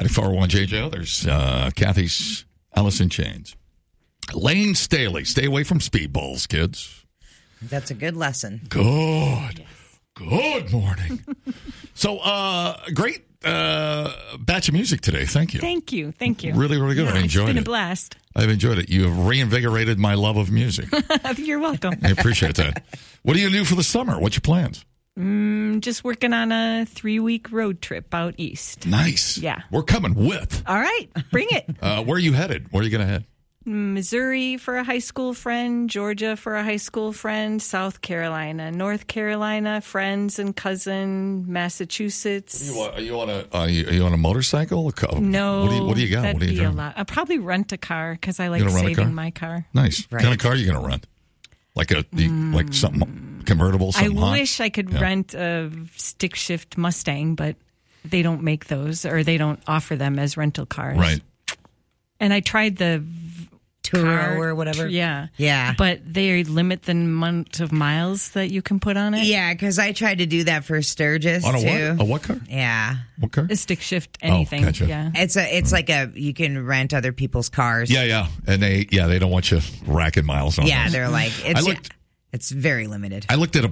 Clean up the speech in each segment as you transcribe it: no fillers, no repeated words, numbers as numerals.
94.1 JJO. There's Kathy's Alice in Chains. Lane Staley. Stay away from speedballs, kids. That's a good lesson. Good. Yes. Good morning. So, great batch of music today. Thank you. Thank you. Really, really good. I enjoyed it. It's been a blast. I've enjoyed it. You have reinvigorated my love of music. You're welcome. I appreciate that. What do you do for the summer? What's your plans? Just working on a 3-week road trip out east. Nice. Yeah. We're coming with. All right. Bring it. Where are you headed? Where are you going to head? Missouri for a high school friend, Georgia for a high school friend, South Carolina, North Carolina, friends and cousin, Massachusetts. Are you on a motorcycle? No. What do you got? That'd what do you be a lot. I'll probably rent a car because I like saving my car. Nice. Right. What kind of car are you going to rent? Like something convertible? Something I wish I could rent a stick shift Mustang, but they don't make those, or they don't offer them as rental cars. Right. And I tried the Turo or whatever. Yeah. But they limit the amount of miles that you can put on it. Yeah, because I tried to do that for Sturgis on too. A what car? Yeah. What car? A stick shift anything. Oh, gotcha. Yeah. It's like you can rent other people's cars. Yeah. And they don't want you racking miles on those. They're like it's very limited. I looked at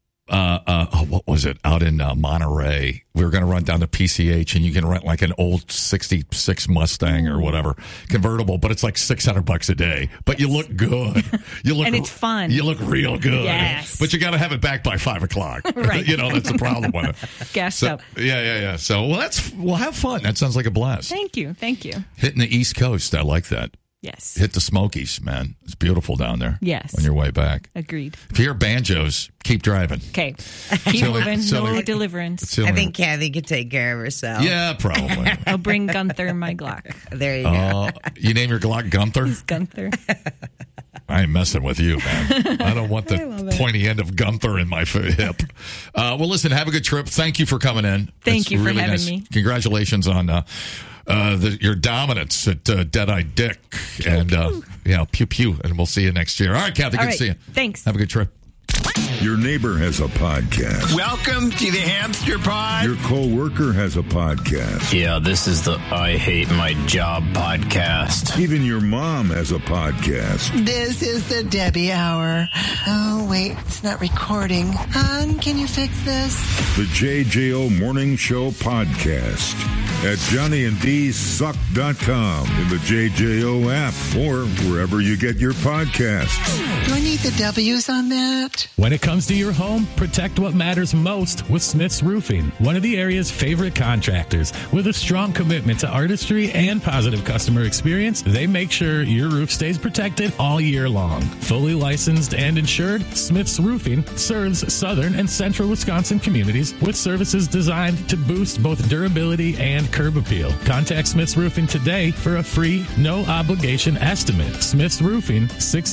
what was it out in Monterey? We were going to run down to PCH, and you can rent like an old '66 Mustang or whatever convertible, but it's like $600 a day. But you look good. And it's fun. You look real good. Yes. But you got to have it back by 5:00. Right. That's the problem with it. Gassed up. Yeah. So we'll have fun. That sounds like a blast. Thank you. Hitting the East Coast, I like that. Yes. Hit the Smokies, man. It's beautiful down there. Yes. On your way back. Agreed. If you hear banjos, keep driving. Okay. Keep moving. No deliverance. I think Kathy could take care of herself. Yeah, probably. I'll bring Gunther my Glock. There you go. You name your Glock Gunther? He's Gunther. I ain't messing with you, man. I don't want the pointy end of Gunther in my hip. Well, listen, have a good trip. Thank you for coming in. Thank you for really having nice. me. Congratulations on your dominance at Dead-Eye Dick. And, pew pew. And we'll see you next year. All right, Kathy, good to see you. Thanks. Have a good trip. Your neighbor has a podcast. Welcome to the Hamster Pod. Your co-worker has a podcast. Yeah, this is the I Hate My Job podcast. Even your mom has a podcast. This is the Debbie Hour. Oh, wait, it's not recording. Hon, can you fix this? The JJO Morning Show podcast at JohnnyandDSuck.com, in the JJO app, or wherever you get your podcasts. Do I need the W's on that? When it comes to your home, protect what matters most with Smith's Roofing, one of the area's favorite contractors. With a strong commitment to artistry and positive customer experience, they make sure your roof stays protected all year long. Fully licensed and insured, Smith's Roofing serves southern and central Wisconsin communities with services designed to boost both durability and curb appeal. Contact Smith's Roofing today for a free, no-obligation estimate. Smith's Roofing,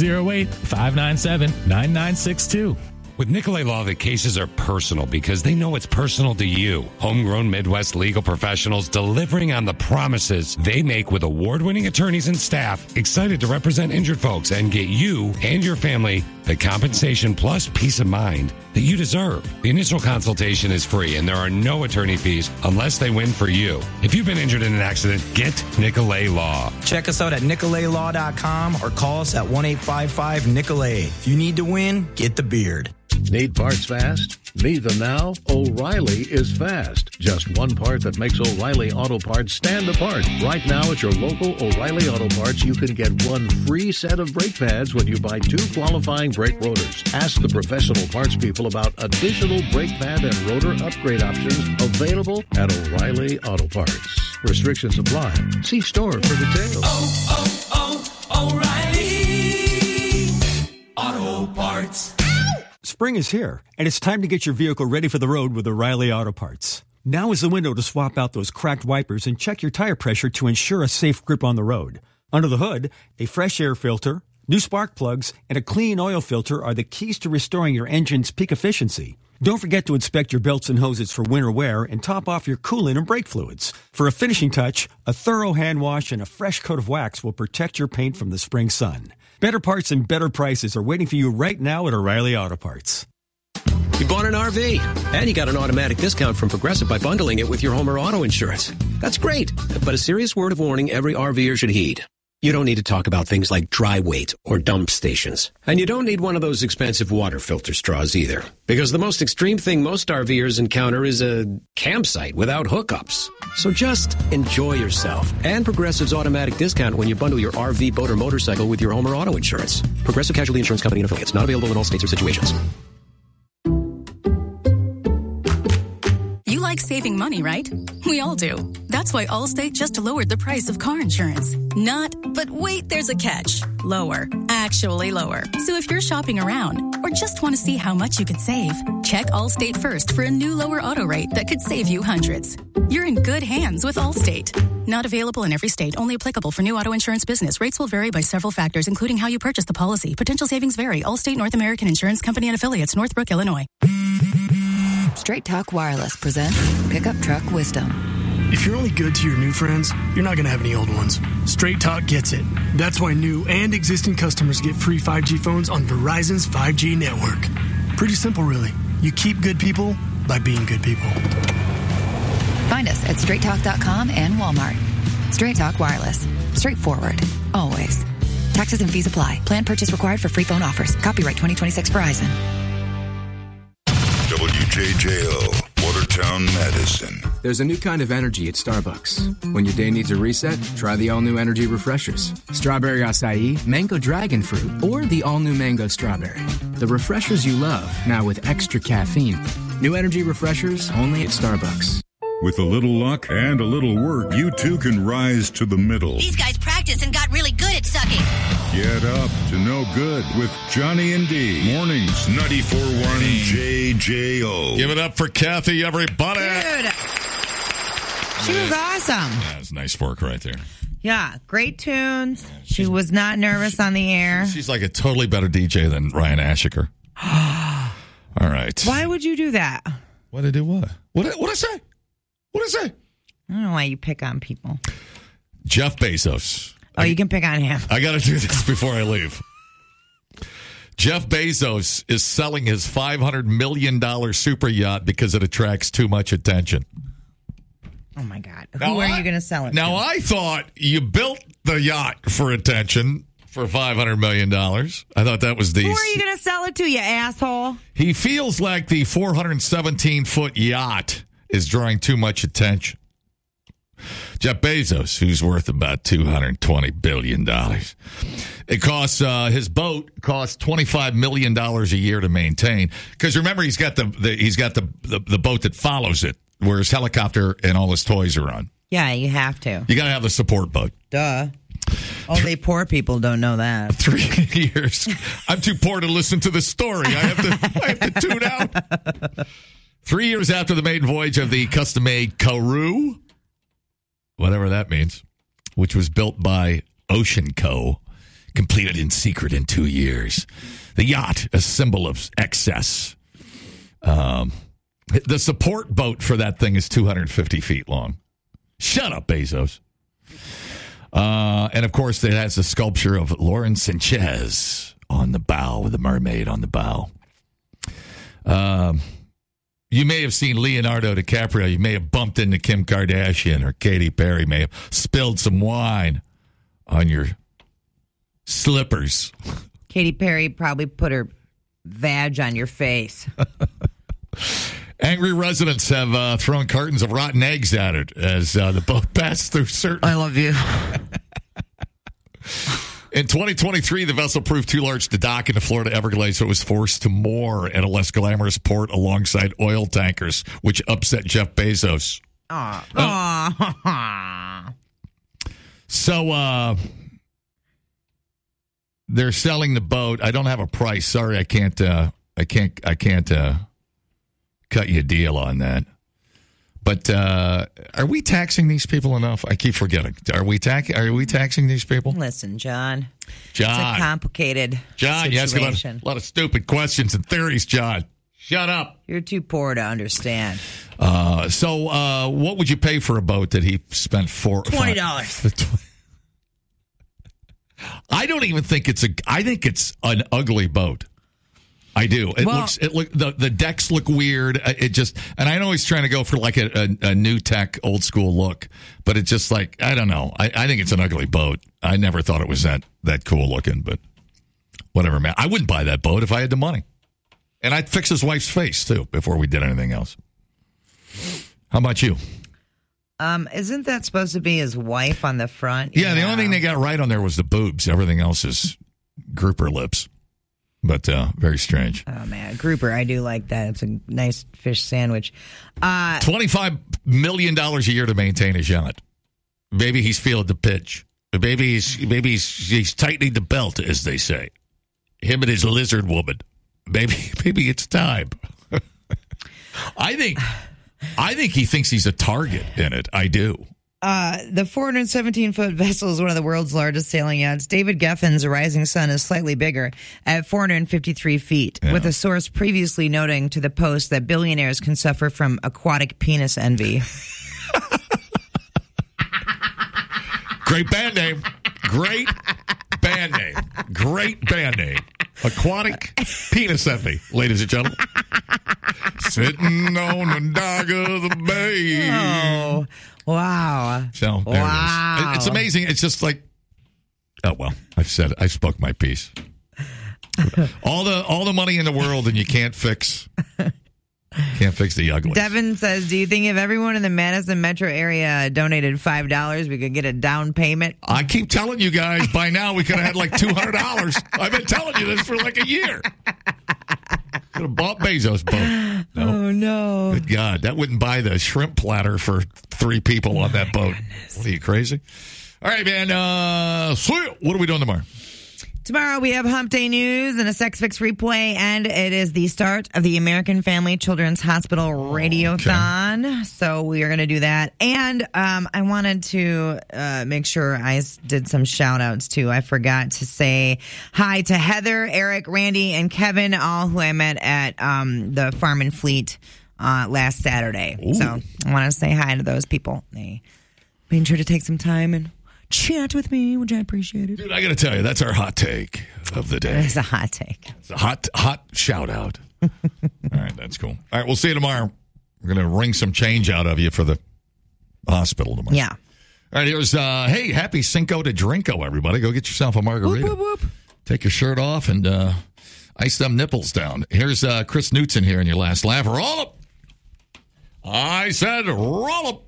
608-597-9962. With Nicolay Law, the cases are personal because they know it's personal to you. Homegrown Midwest legal professionals delivering on the promises they make with award-winning attorneys and staff excited to represent injured folks and get you and your family the compensation plus peace of mind that you deserve. The initial consultation is free and there are no attorney fees unless they win for you. If you've been injured in an accident, get Nicolay Law. Check us out at nicolaylaw.com or call us at 1-855-NICOLAY. If you need to win, get the beard. Need parts fast? Need them now? O'Reilly is fast. Just one part that makes O'Reilly Auto Parts stand apart. Right now at your local O'Reilly Auto Parts, you can get one free set of brake pads when you buy 2 qualifying brake rotors. Ask the professional parts people about additional brake pad and rotor upgrade options available at O'Reilly Auto Parts. Restrictions apply. See store for details. O'Reilly Auto Parts. Spring is here, and it's time to get your vehicle ready for the road with O'Reilly Auto Parts. Now is the window to swap out those cracked wipers and check your tire pressure to ensure a safe grip on the road. Under the hood, a fresh air filter, new spark plugs, and a clean oil filter are the keys to restoring your engine's peak efficiency. Don't forget to inspect your belts and hoses for winter wear and top off your coolant and brake fluids. For a finishing touch, a thorough hand wash and a fresh coat of wax will protect your paint from the spring sun. Better parts and better prices are waiting for you right now at O'Reilly Auto Parts. You bought an RV, and you got an automatic discount from Progressive by bundling it with your home or auto insurance. That's great, but a serious word of warning every RVer should heed. You don't need to talk about things like dry weight or dump stations. And you don't need one of those expensive water filter straws either. Because the most extreme thing most RVers encounter is a campsite without hookups. So just enjoy yourself and Progressive's automatic discount when you bundle your RV, boat, or motorcycle with your home or auto insurance. Progressive Casualty Insurance Company and Affiliates. Not available in all states or situations. You like saving money, right? We all do. That's why Allstate just lowered the price of car insurance. Not, but wait, there's a catch. Lower. Actually lower. So if you're shopping around or just want to see how much you could save, check Allstate first for a new lower auto rate that could save you hundreds. You're in good hands with Allstate. Not available in every state. Only applicable for new auto insurance business. Rates will vary by several factors, including how you purchase the policy. Potential savings vary. Allstate North American Insurance Company and Affiliates, Northbrook, Illinois. Straight Talk Wireless presents Pickup Truck Wisdom. If you're only good to your new friends, you're not going to have any old ones. Straight Talk gets it. That's why new and existing customers get free 5G phones on Verizon's 5G network. Pretty simple, really. You keep good people by being good people. Find us at straighttalk.com and Walmart. Straight Talk Wireless. Straightforward. Always. Taxes and fees apply. Plan purchase required for free phone offers. Copyright 2026 Verizon. WJJO, Watertown, Madison. There's a new kind of energy at Starbucks. When your day needs a reset, try the all-new energy refreshers. Strawberry acai, mango dragon fruit, or the all-new mango strawberry. The refreshers you love, now with extra caffeine. New energy refreshers only at Starbucks. With a little luck and a little work, you too can rise to the middle. These guys practiced and got really good at sucking. Get up to no good with Johnny and D. Mornings, 94.1 JJO. Give it up for Kathy, everybody. Dude. She was awesome. Yeah, it's nice work right there. Yeah, great tunes. She was not nervous on the air. She's like a totally better DJ than Ryan Ashiker. All right. Why would you do that? What did I do? What? What did I say? What did I say? I don't know why you pick on people. Jeff Bezos. Oh, you can pick on him. I got to do this before I leave. Jeff Bezos is selling his $500 million super yacht because it attracts too much attention. Oh, my God. Who are you going to sell it to? Now, I thought you built the yacht for attention for $500 million. I thought that was the... Who are you going to sell it to, you asshole? He feels like the 417-foot yacht is drawing too much attention. Jeff Bezos, who's worth about $220 billion. It costs, his boat costs $25 million a year to maintain. Because remember, he's got the boat that follows it, where his helicopter and all his toys are on. Yeah, you have to. You got to have the support boat. Duh. Only poor people don't know that. 3 years. I'm too poor to listen to the story. I have to tune out. 3 years after the maiden voyage of the custom-made Karoo, whatever that means, which was built by Ocean Co., completed in secret in 2 years. The yacht, a symbol of excess. The support boat for that thing is 250 feet long. Shut up, Bezos. And, of course, it has the sculpture of Lauren Sanchez on the bow, with the mermaid on the bow. You may have seen Leonardo DiCaprio. You may have bumped into Kim Kardashian, or Katy Perry may have spilled some wine on your slippers. Katy Perry probably put her vag on your face. Angry residents have thrown cartons of rotten eggs at it as the boat passed through certain... I love you. In 2023, the vessel proved too large to dock in the Florida Everglades, so it was forced to moor at a less glamorous port alongside oil tankers, which upset Jeff Bezos. So they're selling the boat. I don't have a price. Sorry, I can't cut you a deal on that. But are we taxing these people enough? I keep forgetting. Are we taxing these people? Listen, John. It's a complicated situation. You ask a lot of stupid questions and theories, John. Shut up. You're too poor to understand. So what would you pay for a boat that he spent $20. I don't even think I think it's an ugly boat. I do. The decks look weird. And I know he's trying to go for like a new tech, old school look, but it's just like, I don't know. I think it's an ugly boat. I never thought it was that cool looking, but whatever, man. I wouldn't buy that boat if I had the money. And I'd fix his wife's face, too, before we did anything else. How about you? Isn't that supposed to be his wife on the front? Yeah, the only thing they got right on there was the boobs. Everything else is grouper lips. But very strange. Oh, man. Grouper, I do like that. It's a nice fish sandwich. $25 million a year to maintain his yacht. Maybe he's feeling the pitch. Maybe he's tightening the belt, as they say. Him and his lizard woman. Maybe it's time. I think he thinks he's a target in it. I do. The 417-foot vessel is one of the world's largest sailing yachts. David Geffen's Rising Sun is slightly bigger at 453 feet, with a source previously noting to the Post that billionaires can suffer from aquatic penis envy. Great band name. Great band name. Great band name. Aquatic penis envy, ladies and gentlemen. Sitting on the dock of the bay. Oh, wow. So, there it is. It's amazing. It's just like, oh, well, I've said it. I spoke my piece. All the money in the world, and you can't fix the ugly. Devin says, do you think if everyone in the Madison metro area donated $5, we could get a down payment? I keep telling you guys, by now we could have had like $200. I've been telling you this for like a year. Could have bought Bezos' boat. No. Oh, no. Good God. That wouldn't buy the shrimp platter for 3 people on that boat. What are you, crazy? All right, man. What are we doing tomorrow? Tomorrow we have Hump Day News and a Sex Fix replay, and it is the start of the American Family Children's Hospital Radiothon. Okay. So we are going to do that. And I wanted to make sure I did some shout-outs, too. I forgot to say hi to Heather, Eric, Randy, and Kevin, all who I met at the Farm and Fleet last Saturday. Ooh. So I want to say hi to those people. They made sure to take some time and chat with me, which I appreciated. Dude, I got to tell you, that's our hot take of the day. It's a hot take. It's a hot shout out. All right, that's cool. All right, we'll see you tomorrow. We're going to wring some change out of you for the hospital tomorrow. Yeah. All right, here's, hey, happy Cinco de Drinko, everybody. Go get yourself a margarita. Whoop, whoop, whoop. Take your shirt off and ice them nipples down. Here's Chris Knutson here in your last laugh. Roll up. I said roll up.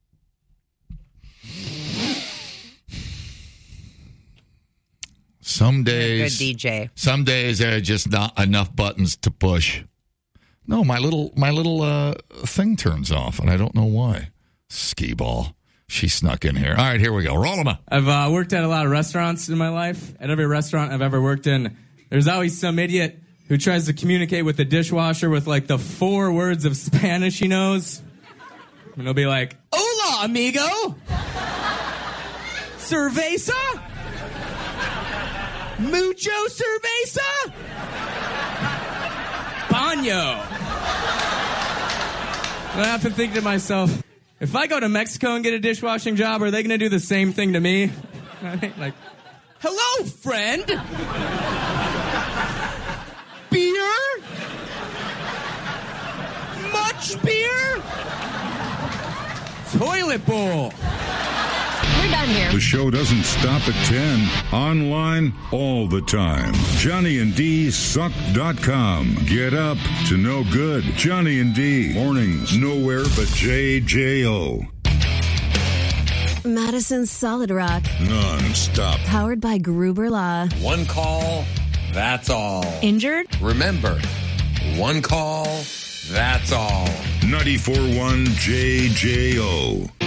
Some days, good DJ. Some days there are just not enough buttons to push. No, my little thing turns off, and I don't know why. Skee ball. She snuck in here. All right, here we go. Roll them up. I've worked at a lot of restaurants in my life. At every restaurant I've ever worked in, there's always some idiot who tries to communicate with the dishwasher with like the 4 words of Spanish he knows. And he'll be like, "Hola, amigo. Cerveza? Mucho cerveza? Baño." And I often think to myself, if I go to Mexico and get a dishwashing job, are they going to do the same thing to me? Like, "Hello, friend. Beer? Much beer? Toilet bowl." We're done here. The show doesn't stop at 10. Online all the time. JohnnyandDSuck.com. Get up to no good. Johnny and D. Mornings nowhere but JJO. Madison Solid Rock. Non-stop. Powered by Gruber Law. One call, that's all. Injured? Remember, one call, that's all. 94.1 JJO.